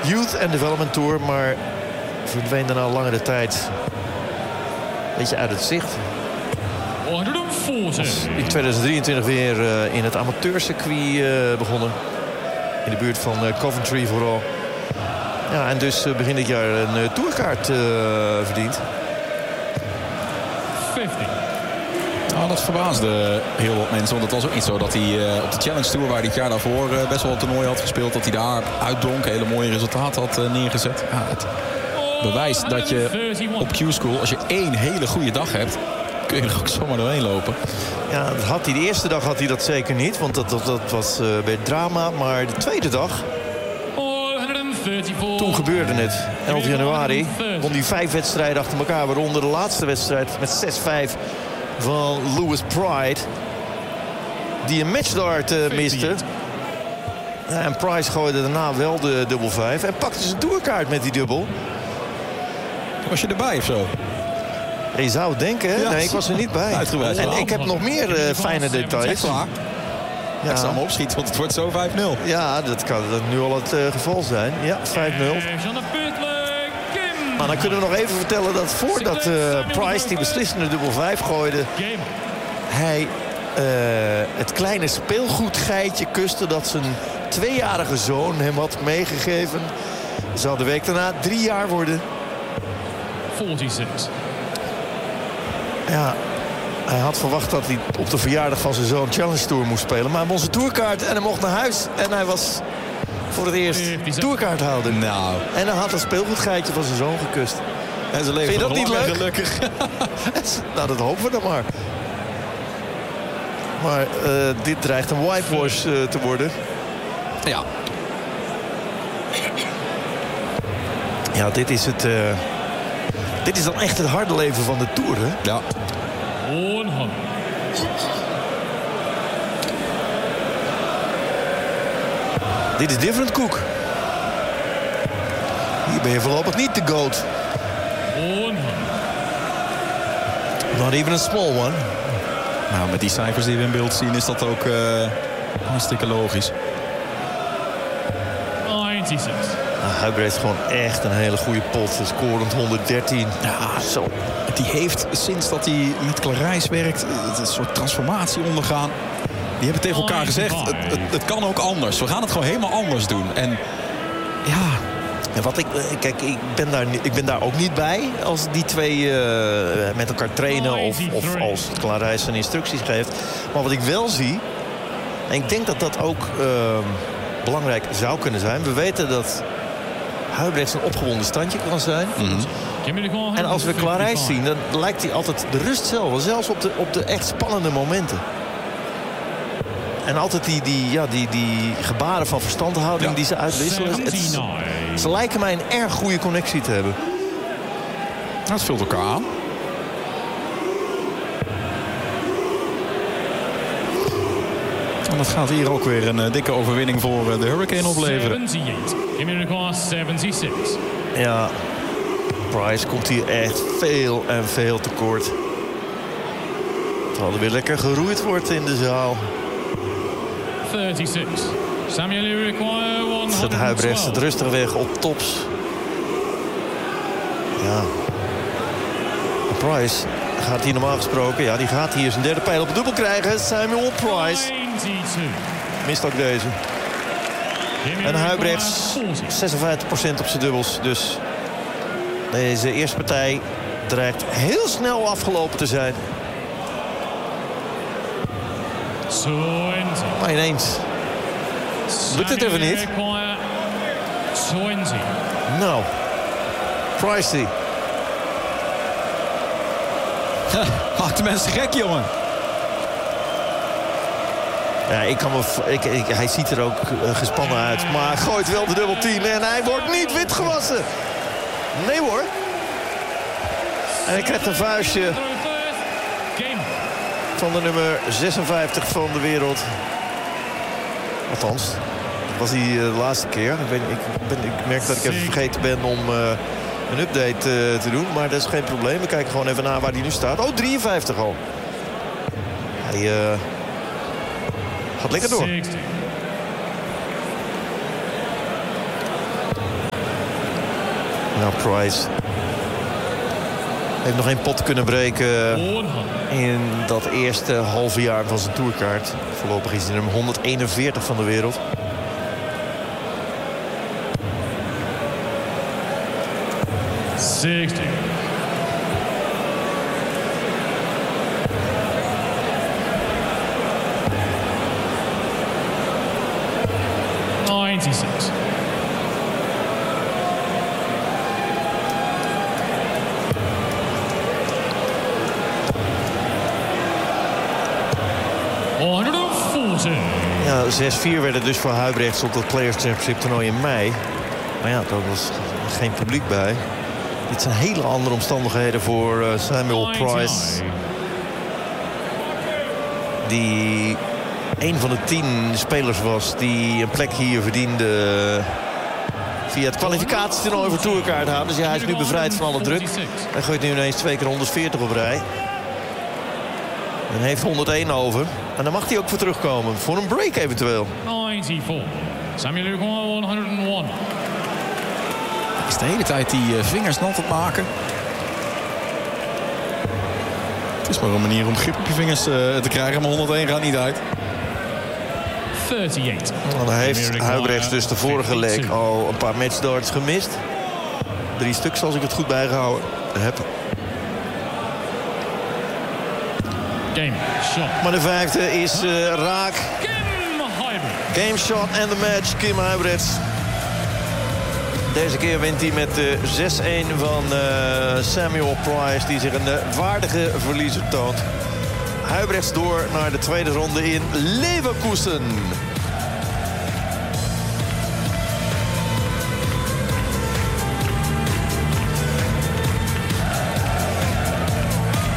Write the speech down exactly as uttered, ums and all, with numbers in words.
Youth and Development Tour, maar verdween daarna langere tijd een beetje uit het zicht. In tweeduizend drieëntwintig weer uh, in het amateurcircuit uh, begonnen. In de buurt van uh, Coventry vooral. Ja, en dus uh, begin dit jaar een uh, tourkaart uh, verdiend. vijftig. Nou, dat verbaasde heel wat mensen. Want het was ook niet zo dat hij uh, op de Challenge Tour, waar hij het jaar daarvoor uh, best wel een toernooi had gespeeld, dat hij daar uitblonk, hele mooie resultaten had uh, neergezet. Ja, het bewijst dat je op Q-School, als je één hele goede dag hebt, kun je er ook zomaar doorheen lopen. Ja, dat had hij, de eerste dag had hij dat zeker niet, want dat, dat, dat was uh, bij het drama. Maar de tweede dag, toen gebeurde het. elf januari won hij vijf wedstrijden achter elkaar, waaronder de laatste wedstrijd met zes vijf van Lewis Pride, die een matchdart uh, miste. Ja, en Price gooide daarna wel de dubbel vijf en pakte zijn tourkaart met die dubbel. Was je erbij of zo? Je zou het denken, hè? Ja, nee, ik was er niet bij. Uitgebreid. En ik heb nog meer uh, fijne details. Ja. Ja. Ik zal me opschieten, want het wordt zo vijf nul. Ja, dat kan dat nu al het uh, geval zijn. Ja, vijf nul. Maar dan kunnen we nog even vertellen dat voordat uh, Price die beslissende dubbel vijf gooide, hij uh, het kleine speelgoedgeitje kuste dat zijn tweejarige zoon hem had meegegeven. Zou de week daarna drie jaar worden. vierenzestig. Ja, hij had verwacht dat hij op de verjaardag van zijn zoon Challenge Tour moest spelen. Maar hij won zijn tourkaart en hij mocht naar huis. En hij was voor het eerst tourkaarthouder. Nou. En hij had een speelgoedgeitje van zijn zoon gekust. En ze leven Vind je dat niet leuk? Gelukkig. Nou, dat hopen we dan maar. Maar uh, dit dreigt een whitewash uh, te worden. Ja. Ja, dit is het... Uh, dit is dan echt het harde leven van de Tour, hè? Ja. Dit is different cook. Hier ben je voorlopig niet de goat. Not even a small one. Nou, met die cijfers die we in beeld zien is dat ook uh, hartstikke logisch. negenenzestig. Nou, Huibrecht heeft gewoon echt een hele goede pot. Scorend honderddertien. Ja, zo. Die heeft sinds dat hij met Clarijs werkt een soort transformatie ondergaan. Die hebben tegen elkaar gezegd, het, het, het kan ook anders. We gaan het gewoon helemaal anders doen. En ja... En wat ik, kijk, ik ben, daar, ik ben daar ook niet bij als die twee uh, met elkaar trainen of, of als Clarijs zijn instructies geeft. Maar wat ik wel zie, en ik denk dat dat ook uh, belangrijk zou kunnen zijn. We weten dat Huibrechts een opgewonden standje kan zijn. Mm-hmm. En als we Clarijs zien, dan lijkt hij altijd de rust zelf. Zelfs op de, op de echt spannende momenten. En altijd die, die, ja, die, die gebaren van verstandhouding ja. die ze uitwisselen. Het, ze lijken mij een erg goede connectie te hebben. Dat vult elkaar aan. En dat gaat hier ook weer een uh, dikke overwinning voor uh, de Hurricane opleveren. zevenenzeventig. Ja, Price komt hier echt veel en veel tekort. Terwijl er weer lekker geroeid wordt in de zaal. drieëndertig. Samuel require honderdtwaalf. Zet Huibrechts het rustig weg op tops. Ja. Price gaat hier normaal gesproken. Ja, die gaat hier zijn derde pijl op het dubbel krijgen. Samuel Price. Mist ook deze. En Huibrechts zesenvijftig procent op zijn dubbels. Dus deze eerste partij dreigt heel snel afgelopen te zijn. Maar ineens lukt het even niet. Nou, Pricey. Maakt de mensen gek, jongen. Ja, ik kan me, ik, ik, hij ziet er ook uh, gespannen uit. Maar gooit wel de dubbel tien en hij wordt niet wit gewassen. Nee hoor. En hij krijgt een vuistje van de nummer zesenvijftig van de wereld. Althans, dat was die uh, de laatste keer. Ik, weet, ik, ben, ik merk dat ik even vergeten ben om uh, een update uh, te doen. Maar dat is geen probleem. We kijken gewoon even naar waar hij nu staat. Oh, drieënvijftig al. Hij uh, gaat lekker door. Nou, Price heeft nog geen pot kunnen breken in dat eerste halve jaar van zijn tourkaart. Voorlopig is hij nummer honderdeenenveertig van de wereld. zestig. ninety-six. honderdveertig. Ja, zes vier werd het dus voor Huibrechts op dat Players Championship toernooi in mei. Maar ja, daar was geen publiek bij. Dit zijn hele andere omstandigheden voor uh, Samuel Price. Die een van de tien spelers was die een plek hier verdiende via het kwalificatietoernooi voor tourkaart halen. Dus ja, hij is nu bevrijd van alle druk. Hij gooit nu ineens twee keer honderdveertig op rij. En heeft honderdéén over. En daar mag hij ook voor terugkomen. Voor een break eventueel. negenennegentig. Samuel Leroy honderdéén. Hij is de hele tijd die uh, vingers nat het maken. Het is maar een manier om grip op je vingers uh, te krijgen. Maar honderdéén gaat niet uit. eenendertig. Nou, dan heeft Huibrechts dus de vorige leg al een paar matchdarts gemist. Drie stuks als ik het goed bijgehouden heb. Game shot. Maar de vijfde is uh, raak. Game shot en de match. Kim Huibrechts. Deze keer wint hij met de zes-een van uh, Samuel Price. Die zich een uh, waardige verliezer toont. Huibrechts door naar de tweede ronde in Leverkusen.